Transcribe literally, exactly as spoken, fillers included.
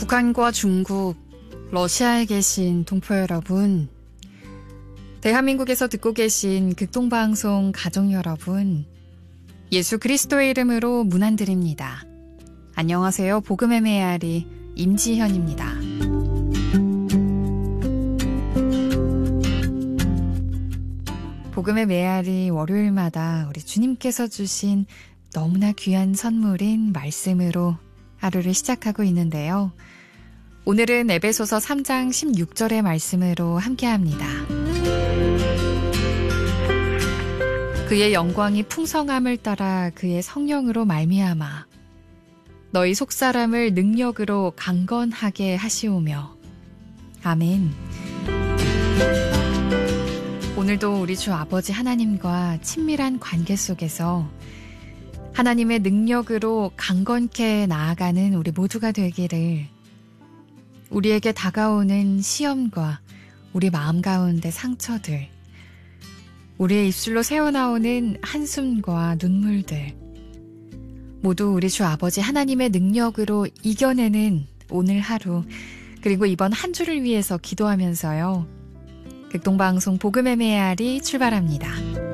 북한과 중국, 러시아에 계신 동포 여러분, 대한민국에서 듣고 계신 극동방송 가족 여러분, 예수 그리스도의 이름으로 문안드립니다. 안녕하세요. 복음의 메아리 임지현입니다. 복음의 메아리 월요일마다 우리 주님께서 주신 너무나 귀한 선물인 말씀으로 하루를 시작하고 있는데요. 오늘은 에베소서 삼 장 십육 절의 말씀으로 함께합니다. 그의 영광이 풍성함을 따라 그의 성령으로 말미암아 너희 속사람을 능력으로 강건하게 하시오며. 아멘. 오늘도 우리 주 아버지 하나님과 친밀한 관계 속에서 하나님의 능력으로 강건케 나아가는 우리 모두가 되기를, 우리에게 다가오는 시험과 우리 마음 가운데 상처들, 우리의 입술로 새어나오는 한숨과 눈물들, 모두 우리 주 아버지 하나님의 능력으로 이겨내는 오늘 하루, 그리고 이번 한 주를 위해서 기도하면서요. 극동방송 복음의 메아리 출발합니다.